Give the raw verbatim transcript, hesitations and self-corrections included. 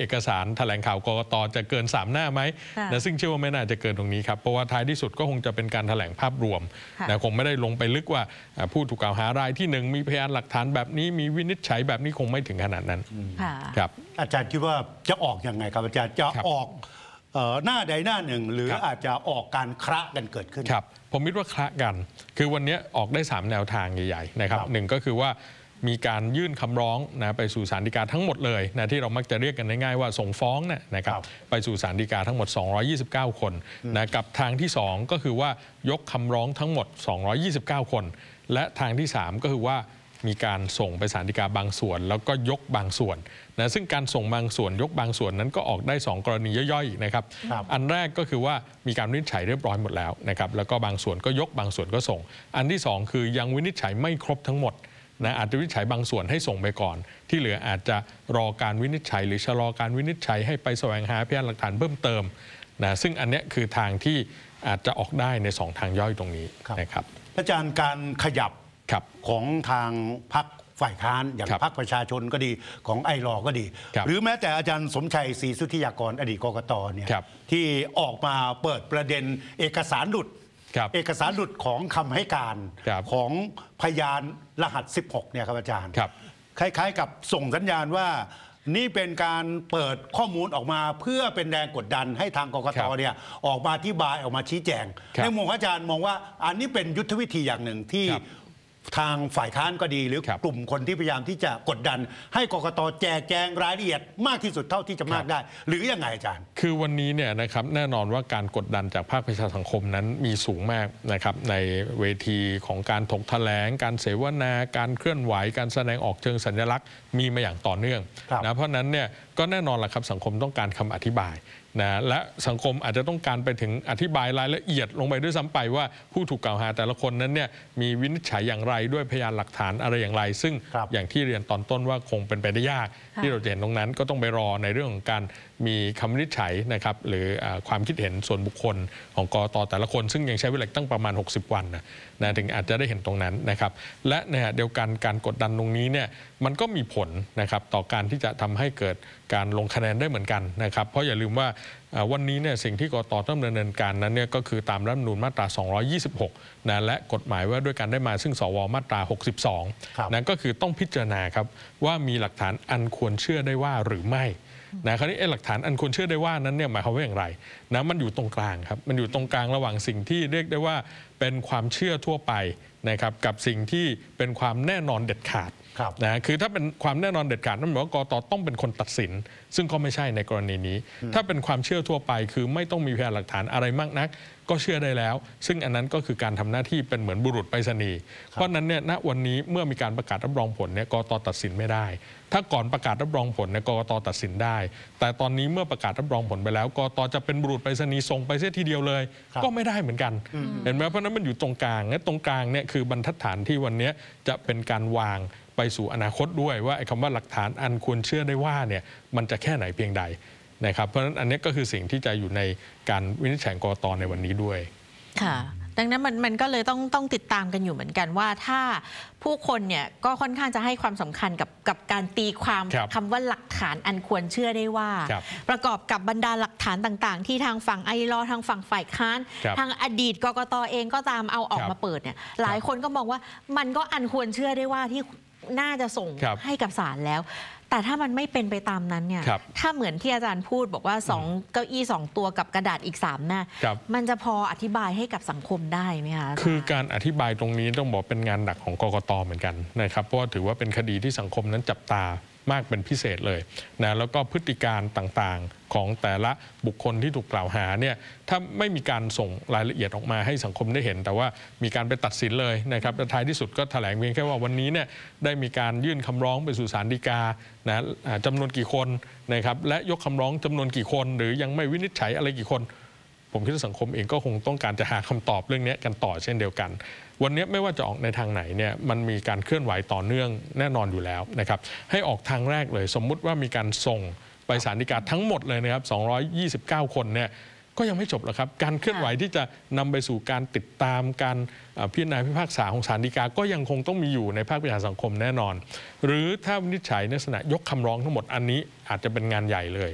อกสารแถลงข่าวกกต.จะเกินสามหน้าไหมนะซึ่งเชื่อว่าไม่น่าจะเกินตรงนี้ครับเพราะว่าท้ายที่สุดก็คงจะเป็นการแถลงภาพรวมนะคงไม่ได้ลงไปลึกว่าผู้ถูกกล่าวหารายที่หนึ่งมีพยานหลักฐานแบบนี้มีวินิจฉัยแบบนี้คงไม่ถึงขนาดนั้นครับอาจารย์คิดว่าจะออกยังไงครับอาจารย์จะออกหน้าใดหน้าหนึ่งหรืออาจจะออกการคระกันเกิดขึ้นครับผมคิดว่าคละกันคือวันนี้ออกได้สามแนวทางใหญ่ๆนะครับหนึ่งก็คือว่ามีการยื่นคำร้องนะไปสู่ศาลฎีกาทั้งหมดเลยนะที่เรามักจะเรียกกันง่ายๆว่าส่งฟ้องนะนะครับไปสู่ศาลฎีกาทั้งหมดสองร้อยยี่สิบเก้าคนนะกับทางที่สองก็คือว่ายกคำร้องทั้งหมดสองร้อยยี่สิบเก้าคนและทางที่สามก็คือว่ามีการส่งไปศาลฎีกาบางส่วนแล้วก็ยกบางส่วนนะซึ่งการส่งบางส่วนยกบางส่วนนั้นก็ออกได้สองกรณีย่อยๆนะครับอันแรกก็คือว่ามีการวินิจฉัยเรียบร้อยหมดแล้วนะครับแล้วก็บางส่วนก็ยกบางส่วนก็ส่งอันที่สองคือยังวินิจฉัยไม่ครบทั้งหมดนะอาจจะวินิจฉัยบางส่วนให้ส่งไปก่อนที่เหลืออาจจะรอการวินิจฉัยหรือชะลอการวินิจฉัยให้ไปแสวงหาพยานหลักฐานเพิ่มเติมนะซึ่งอันนี้คือทางที่อาจจะออกได้ในสองทางย่อยตรงนี้นะครับอาจารย์การขยับของทางพรรคฝ่ายค้านอย่างพรรคประชาชนก็ดีของไอรอก็ดีหรือแม้แต่อาจารย์สมชัยศรีสุทธิยากรอดีตกกต.เนี่ยที่ออกมาเปิดประเด็นเอกสารหลุดเอกสารหลุดของคำให้การของพยานรหัสสิบหกเนี่ยครับอาจารย์คล้ายๆกับส่งสัญญาณว่านี่เป็นการเปิดข้อมูลออกมาเพื่อเป็นแรงกดดันให้ทางกกต.เนี่ยออกมาอธิบายออกมาชี้แจงในมุมอาจารย์มองว่าอันนี้เป็นยุทธวิธีอย่างหนึ่งที่ทางฝ่ายค้านก็ดีหรือกลุ่มคนที่พยายามที่จะกดดันให้กกต.แจกแจงรายละเอียดมากที่สุดเท่าที่จะมากได้หรือยังไงอาจารย์คือวันนี้เนี่ยนะครับแน่นอนว่าการกดดันจากภาคประชาสังคมนั้นมีสูงมากนะครับในเวทีของการถกแถลงการเสวนาการเคลื่อนไหวการแสดงออกเชิงสัญลักษณ์มีมาอย่างต่อเนื่องนะเพราะนั้นเนี่ยก็แน่นอนแหละครับสังคมต้องการคำอธิบายนะและสังคมอาจจะต้องการไปถึงอธิบายรายละเอียดลงไปด้วยซ้ำไปว่าผู้ถูกกล่าวหาแต่ละคนนั้นเนี่ยมีวินิจฉัยอย่างไรด้วยพยานหลักฐานอะไรอย่างไรซึ่งอย่างที่เรียนตอนต้นว่าคงเป็นไปได้ยากที่เราจะเห็นตรงนั้นก็ต้องไปรอในเรื่องของการมีคำวินิจฉัยนะครับหรือความคิดเห็นส่วนบุคคลของกต.แต่ละคนซึ่งยังใช้เวลาตั้งประมาณหกสิบวันนะนะถึงอาจจะได้เห็นตรงนั้นนะครับและในขณะเดียวกันการกดดันตรงนี้เนี่ยมันก็มีผลนะครับต่อการที่จะทำให้เกิดการลงคะแนนได้เหมือนกันนะครับเพราะอย่าลืมว่าวันนี้เนี่ยสิ่งที่กต.ต้องดำเนินการนั้นเนี่ยก็คือตามรัฐธรรมนูญมาตราสองร้อยยี่สิบหกนะและกฎหมายว่าด้วยการได้มาซึ่งสวมาตราหกสิบสองนั่นก็คือต้องพิจารณาครับว่ามีหลักฐานอันควรเชื่อได้ว่าหรือไม่นะคราวนี้ไอ้หลักฐานอันควรเชื่อได้ว่านั้นเนี่ยหมายความว่าอย่างไรนะมันอยู่ตรงกลางครับมันอยู่ตรงกลางระหว่างสิ่งที่เรียกได้ว่าเป็นความเชื่อทั่วไปนะครับกับสิ่งที่เป็นความแน่นอนเด็ดขาดนะคือถ้าเป็นความแน่นอนเด็ดขาดนั่นหมายว่ากต.ต้องเป็นคนตัดสินซึ่งก็ไม่ใช่ในกรณีนี้ถ้าเป็นความเชื่อทั่วไปคือไม่ต้องมีพยานหลักฐานอะไรมากนักก็เชื่อได้แล้วซึ่งอันนั้นก็คือการทำหน้าที่เป็นเหมือนบุรุษไปรษณีย์เพราะนั้นเนี่ยณวันนี้เมื่อมีการประกาศรับรองผลเนี่ยกต.ตัดสินไม่ได้ถ้าก่อนประกาศรับรองผลเนี่ยกต.ตัดสินได้แต่ตอนนี้เมื่อประกาศรับรองผลไปแล้วกต.จะเป็นบุรุษไปรษณีย์ส่งไปเสียทีเดียวเลยก็ไม่ได้เหมือนกันเห็นไหมเพราะนั้นมันอยู่ตรงกลางและตรงกลางเนี่ยคือบรรทัดฐานที่วันนี้จะเป็นการวางไปสู่อนาคตด้วยว่าไอ้คำว่าหลักฐานอันควรเชื่อได้ว่าเนี่ยมันจะแค่ไหนเพียงใดนะครับเพราะฉะนั้นอันนี้ก็คือสิ่งที่จะอยู่ในการวินิจฉัยกต.ในวันนี้ด้วยค่ะดังนั้นมันมันก็เลยต้องต้องติดตามกันอยู่เหมือนกันว่าถ้าผู้คนเนี่ยก็ค่อนข้างจะให้ความสำคัญกับกับการตีความคำว่าหลักฐานอันควรเชื่อได้ว่าประกอบกับบรรดาหลักฐานต่างๆที่ทางฝั่งไอรอทางฝั่งฝ่ายค้านทางอดีตกกต.เองก็ตามเอาออกมาเปิดเนี่ยหลายคนก็มองว่ามันก็อันควรเชื่อได้ว่าที่น่าจะส่งให้กับศาลแล้วแต่ถ้ามันไม่เป็นไปตามนั้นเนี่ยถ้าเหมือนที่อาจารย์พูดบอกว่าสองเก้าอี้สองตัวกับกระดาษอีกสามหน้ามันจะพออธิบายให้กับสังคมได้ไหมคะคือการอธิบายตรงนี้ต้องบอกเป็นงานหนักของกกต.เหมือนกันนะครับเพราะถือว่าเป็นคดีที่สังคมนั้นจับตามากเป็นพิเศษเลยนะแล้วก็พฤติการต่างๆของแต่ละบุคคลที่ถูกกล่าวหาเนี่ยถ้าไม่มีการส่งรายละเอียดออกมาให้สังคมได้เห็นแต่ว่ามีการไปตัดสินเลยนะครับแต่ท้ายที่สุดก็แถลงเพียงแค่ว่าวันนี้เนี่ยได้มีการยื่นคำร้องไปสู่ศาลฎีกานะจำนวนกี่คนนะครับและยกคำร้องจำนวนกี่คนหรือยังไม่วินิจฉัยอะไรกี่คนผมคิดว่าสังคมเองก็คงต้องการจะหาคำตอบเรื่องนี้กันต่อเช่นเดียวกันวันนี้ไม่ว่าจะออกในทางไหนเนี่ยมันมีการเคลื่อนไหวต่อเนื่องแน่นอนอยู่แล้วนะครับให้ออกทางแรกเลยสมมุติว่ามีการส่งไปศาลฎีกาทั้งหมดเลยนะครับสองร้อยยี่สิบเก้าคนเนี่ยก็ยังไม่จบหรอกครับการเคลื่อนไหวที่จะนำไปสู่การติดตามการพิจารณาพิพากษาของศาลฎีกาก็ยังคงต้องมีอยู่ในภาคประชาสังคมแน่นอนหรือถ้าวินิจฉัยในลักษณะยกคำร้องทั้งหมดอันนี้อาจจะเป็นงานใหญ่เลย